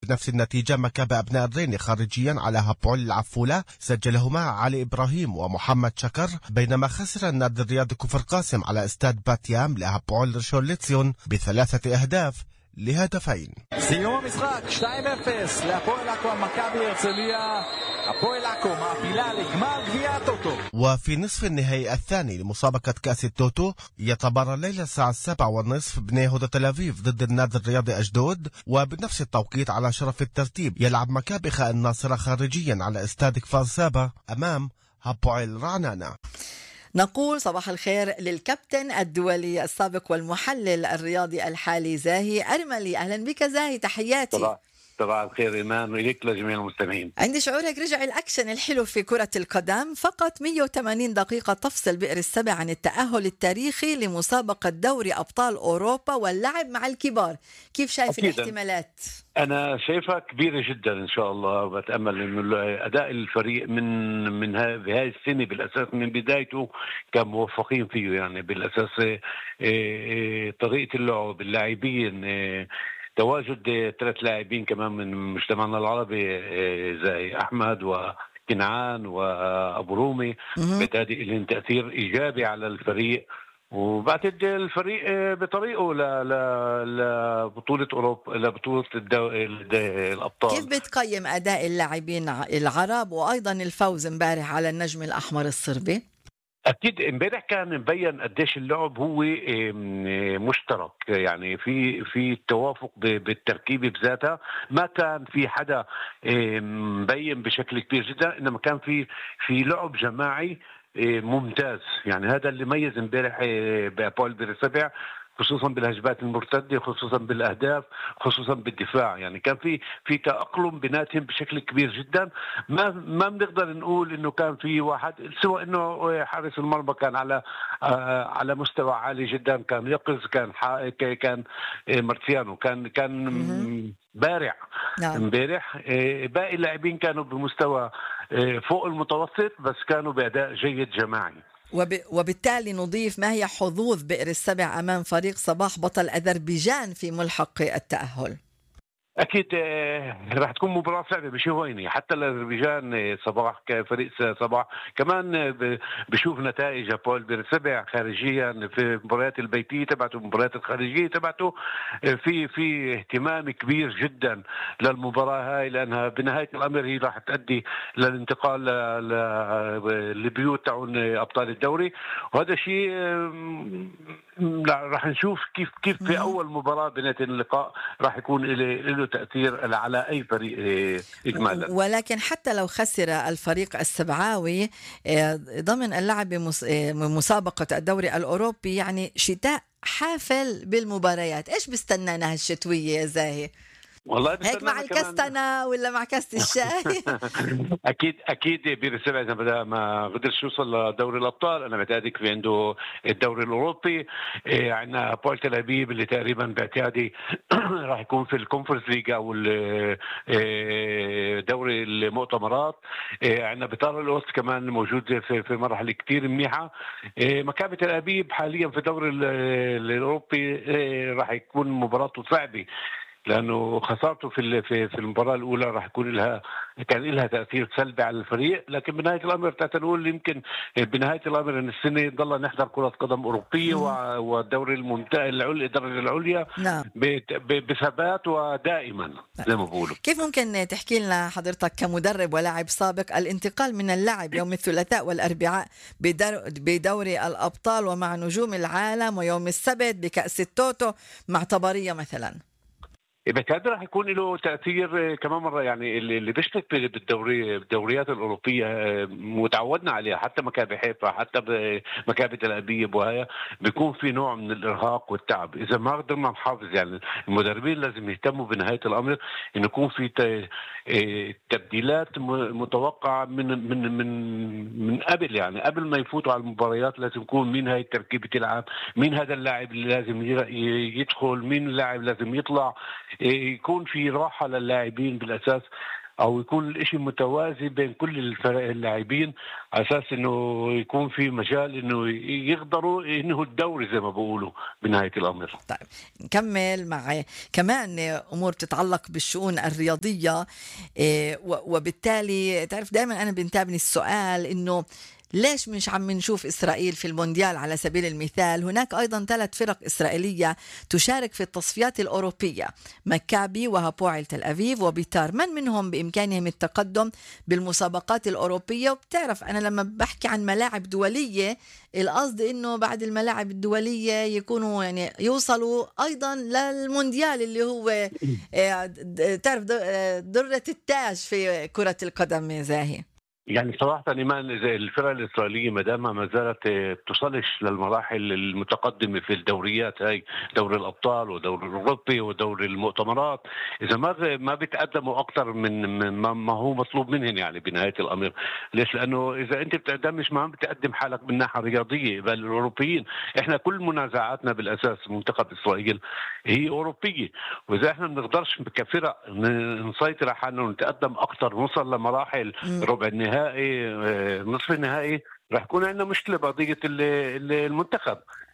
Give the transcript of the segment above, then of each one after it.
وبنفس النتيجة مكابي أبناء الرين خارجيا على هابول العفولة سجلهما علي إبراهيم ومحمد شكر، بينما خسر النادي الرياضي كفر قاسم على استاد باتيام لهابول ראשון לציון ب3 أهداف لهدفين. סיום המשחק 2-0 להפועל עכו על מכבי הרצליה. הפועל עכו מעפילה לגמר גביע הטוטו. وفي نصف النهائي الثاني لمسابقة كأس التوتو يتبارى الليلة الساعة 7:30 بني هودا تل أبيب ضد النادي الرياضي أشدود، وبنفس التوقيت على شرف الترتيب يلعب مكابي خاء الناصرة خارجيا على استاد كفار سابا أمام هابويل رعنانة. نقول صباح الخير للكابتن الدولي السابق والمحلل الرياضي الحالي زاهي أرملي. أهلا بك زاهي، تحياتي. صباح الخير إيمان وإليك لجميع المستمعين. عندي شعورك رجع الأكشن الحلو في كرة القدم. فقط 180 دقيقة تفصل بئر السبع عن التأهل التاريخي لمسابقة دوري أبطال أوروبا واللعب مع الكبار. كيف شايف الاحتمالات؟ أنا شايفها كبيرة جدا إن شاء الله، وبتأمل إنه أداء الفريق من هذه السنة بالأساس من بدايته كان موفقين فيه، يعني بالأساس طريقة اللعب، اللاعبين، تواجد 3 لاعبين كمان من مجتمعنا العربي زي أحمد وكنعان وأبو رومي، بالتالي لهم تأثير إيجابي على الفريق. وبعتقد الفريق بطريقه لبطولة أوروبا، لبطولة الأبطال. كيف بتقيم أداء اللاعبين العرب وأيضا الفوز امبارح على النجم الأحمر الصربي؟ أكيد امبارح كان مبين قديش اللعب هو مشترك، يعني في توافق بالتركيبة بذاتها، ما كان في حدا مبين بشكل كبير جدا، إنما كان في لعب جماعي ممتاز. يعني هذا اللي ميز امبارح بأبوال بئر السبع، خصوصا بالهجمات المرتدة، خصوصا بالأهداف، خصوصا بالدفاع. يعني كان في تأقلم بيناتهم بشكل كبير جدا. ما بنقدر نقول انه كان في واحد، سوى انه حارس المرمى كان على مستوى عالي جدا، كان يقظ، كان مارتيانو كان بارع امبارح. باقي اللاعبين كانوا بمستوى فوق المتوسط، بس كانوا بأداء جيد جماعي. وبالتالي نضيف، ما هي حظوظ بئر السبع أمام فريق صباح بطل أذربيجان في ملحق التأهل؟ أكيد راح تكون مباراة صعبة بشوفيني، حتى الأذربيجان صباح كفريق صباح كمان بشوف نتائج أبوال بئر السبع خارجيا في المباريات البيتية تبعته، المباريات الخارجية تبعته، في اهتمام كبير جدا للمباراة هاي، لأنها بنهاية الأمر هي راح تؤدي للانتقال للبيوت تاعون أبطال الدوري. وهذا شيء راح نشوف كيف في أول مباراة بنهاية اللقاء راح يكون له تأثير على أي فريق إجمالا. ولكن حتى لو خسر الفريق السبعاوي ضمن اللعب بمسابقة الدوري الأوروبي، يعني شتاء حافل بالمباريات، إيش بستنانا هالشتوية يا زاهي؟ والله هيك مع الكستنة ولا مع كاست الشاي؟ اكيد بئر السبع اذا ما قدرش يوصل لدوري الابطال، انا بعتقد في عنده الدوري الاوروبي. عندنا بول تل ابيب اللي تقريبا باعتقادي راح يكون في الكونفرنس ليج او دوري المؤتمرات. عندنا بطار الأوست كمان موجود في مرحله كتير منيحه. مكابي تل ابيب حاليا في الدوري الاوروبي راح يكون مباراته صعبه، لأنه خسارته في المباراة الأولى راح كان لها تأثير سلبي على الفريق. لكن بنهاية الأمر نقول يمكن بنهاية الأمر إن السنة ضلنا نحضر كرة قدم أوروبية والدوري الدرجة العليا بثبات ودائما زي ما بقولوا. كيف ممكن تحكي لنا حضرتك كمدرب ولاعب سابق الانتقال من اللعب يوم الثلاثاء والأربعاء بدوري الأبطال ومع نجوم العالم، ويوم السبت بكأس التوتو مع طبرية مثلا؟ بالتالي راح يكون له تأثير كمان مرة. يعني اللي بيشترك بالدوريات الأوروبية متعودنا عليها، حتى مكابي حيفا، حتى مكابي تل أبيب، وهي بيكون في نوع من الإرهاق والتعب. إذا ما قدرنا نحافظ، يعني المدربين لازم يهتموا بنهاية الأمر إن يكون في تبديلات متوقعة من قبل، يعني قبل ما يفوتوا على المباريات لازم يكون مين هاي التركيبة تلعب، مين هذا اللاعب اللي لازم يدخل، مين اللاعب لازم يطلع، يكون في راحة للاعبين بالأساس او يكون الاشي متوازي بين كل اللاعبين، على اساس انه يكون في مجال انه يقدروا ينهوا الدوري زي ما بقولوا بنهاية الامر. طيب نكمل مع كمان امور تتعلق بالشؤون الرياضيه، وبالتالي تعرف دائما انا بنتابني السؤال انه ليش مش عم نشوف إسرائيل في المونديال على سبيل المثال؟ هناك أيضا 3 فرق إسرائيلية تشارك في التصفيات الأوروبية، مكابي وهابوعل تل أبيب وبيتار، من منهم بإمكانهم التقدم بالمسابقات الأوروبية. وبتعرف أنا لما بحكي عن ملاعب دولية القصد إنه بعد الملاعب الدولية يكونوا يعني يوصلوا أيضا للمونديال اللي هو تعرف درة التاج في كرة القدم زاهي. يعني صراحة إيمان إذا الفرق الإسرائيلية ما دامها ما زالت بتوصلش للمراحل المتقدمة في الدوريات هاي، دوري الأبطال ودوري الأوروبي ودوري المؤتمرات، إذا ما بيتقدموا أكثر من ما هو مطلوب منهم يعني بنهاية الأمر. ليش؟ لأنه إذا أنت بتقدمش ما بتقدم حالك من ناحية رياضية. بل الأوروبيين إحنا كل منازعاتنا بالأساس منتخب إسرائيل هي أوروبية، وإذا إحنا بنقدرش كفرق نسيطر على حالنا ونتقدم أكثر نوصل لمراحل ربع النهائي نصف النهائي، رح يكون عندنا مشكلة بقضية المنتخب.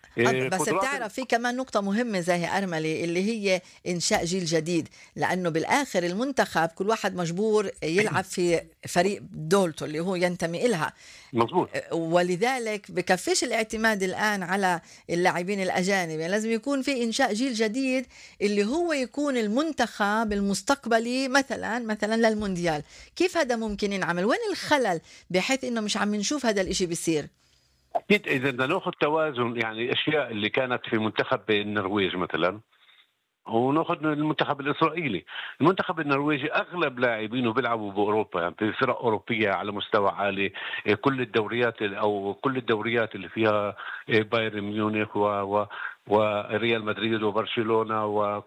بس بتعرف في كمان نقطة مهمة زي أرملي اللي هي إنشاء جيل جديد، لأنه بالآخر المنتخب كل واحد مجبور يلعب في فريق دولته اللي هو ينتمي إلها. مظبوط. ولذلك بكفيش الاعتماد الآن على اللاعبين الأجانب، يعني لازم يكون في إنشاء جيل جديد اللي هو يكون المنتخب المستقبلي مثلا للمونديال. كيف هذا ممكن ينعمل؟ وين الخلل بحيث إنه مش عم نشوف هذا الإشي بيصير؟ أكيد إذا بدنا ناخذ توازن، يعني الأشياء اللي كانت في منتخب النرويج مثلا وناخذ المنتخب الإسرائيلي. المنتخب النرويجي أغلب لاعبينه بيلعبوا بأوروبا، يعني في فرق أوروبية على مستوى عالي. كل الدوريات أو كل الدوريات اللي فيها بايرن ميونخ وريال مدريد وبرشلونة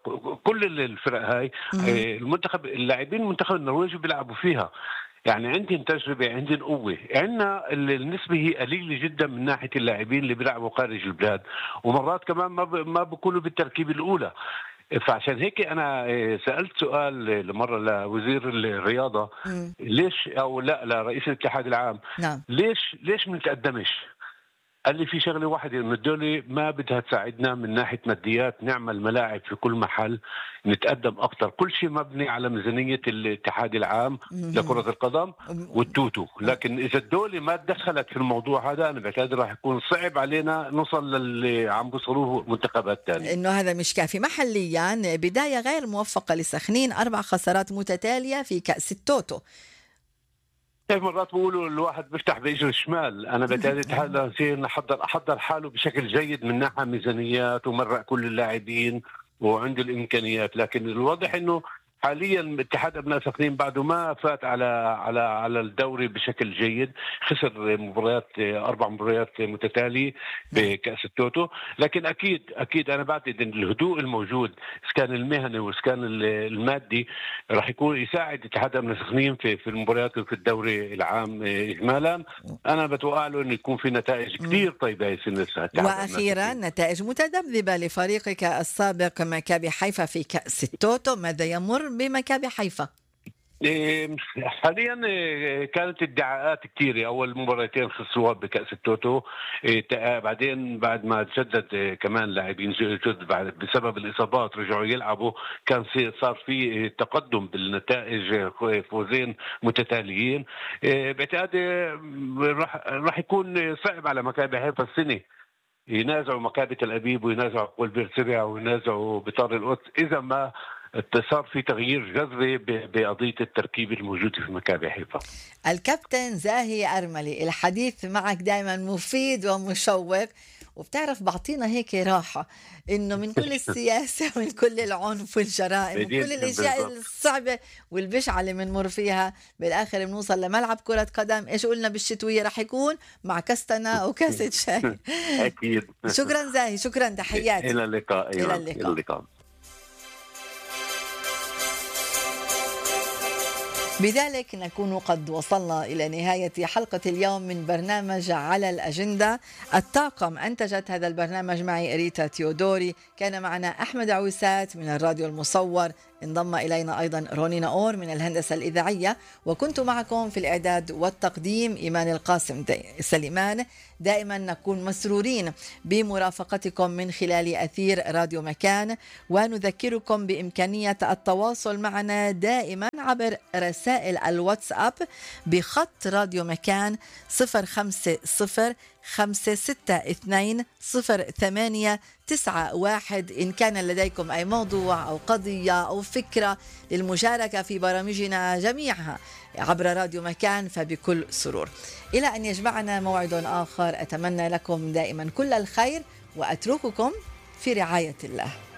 وكل الفرق هاي المنتخب اللاعبين المنتخب النرويجي بيلعبوا فيها. يعني عندهم تجربة، عندهم قوة. عندنا النسبة هي قليلة جدا من ناحية اللاعبين اللي بيلعبوا خارج البلاد، ومرات كمان ما بيكونوا بالتركيب الأولى. فعشان هيك أنا سألت سؤال لمرة لوزير الرياضة ليش أو لا لرئيس الاتحاد العام نعم. ليش ما نتقدمش؟ قال لي في شغلة واحدة، إنه الدولة ما بدها تساعدنا من ناحية ماديات نعمل ملاعب في كل محل نتقدم أكتر. كل شيء مبني على ميزانية الاتحاد العام لكرة القدم والتوتو. لكن إذا الدولة ما تدخلت في الموضوع هذا أنا بعتقد راح يكون صعب علينا نوصل للي عم بيصلوه منتخبات تانية. إنه هذا مش كافي. محليا بداية غير موفقة لسخنين، 4 خسارات متتالية في كأس التوتو. مرات بقولوا الواحد بيفتح بإجر الشمال. أنا بدأت هلا نصير أحضر حاله بشكل جيد من ناحية ميزانيات ومرق كل اللاعبين وعنده الإمكانيات. لكن الواضح إنه حاليا اتحاد أبناء سخنين بعده ما فات على الدوري بشكل جيد. خسر 4 مباريات متتالية بكأس التوتو. لكن أكيد أنا بعتقد إن الهدوء الموجود إسكان المهني وإسكان المادي راح يكون يساعد اتحاد أبناء سخنين في المباريات وفي الدوري العام إجمالا. أنا بتوقع له إنه يكون في نتائج كثير طيبة هي سنة. وأخيرا نتائج متذبذبة لفريقك السابق مكابي حيفا في كأس التوتو، ماذا يمر بمكابي حيفا؟ حاليا كانت ادعاءات كثيرة. أول مباراتين خسروها بكأس التوتو، بعدين بعد ما تجدد كمان لاعبين جدد بعد بسبب الإصابات رجعوا يلعبوا، كان صار في تقدم بالنتائج، فوزين متتاليين. بعتقد راح يكون صعب على مكابي حيفا السنة ينازعوا مكابي تل أبيب وينازعوا قلب سريع وينازعوا بطار القدس إذا ما صار في تغيير جذري بقضية التركيب الموجود في مكابي حيفا. الكابتن زاهي أرملي، الحديث معك دائما مفيد ومشوق، وبتعرف بعطينا هيك راحة إنه من كل السياسة ومن كل العنف والجرائم وكل الأشياء الصعبة والبشعة اللي بنمر فيها بالآخر بنوصل لملعب كرة قدم. إيش قلنا بالشتوية رح يكون مع كستنا وكاسة شاي. أكيد. شكرا زاهي، شكرا، تحياتي. إلى اللقاء. إلى اللقاء. بذلك نكون قد وصلنا إلى نهاية حلقة اليوم من برنامج على الأجندة. الطاقم أنتجت هذا البرنامج معي إريتا تيودوري، كان معنا أحمد عويسات من الراديو المصور، انضم إلينا أيضا روني ناور من الهندسة الإذاعية، وكنت معكم في الإعداد والتقديم إيمان القاسم سليمان. دائما نكون مسرورين بمرافقتكم من خلال أثير راديو مكان، ونذكركم بإمكانية التواصل معنا دائما عبر رسائل الواتساب بخط راديو مكان 050-562-0891. إن كان لديكم أي موضوع أو قضية أو فكرة للمشاركة في برامجنا جميعها عبر راديو مكان فبكل سرور. إلى أن يجمعنا موعد آخر، أتمنى لكم دائما كل الخير وأترككم في رعاية الله.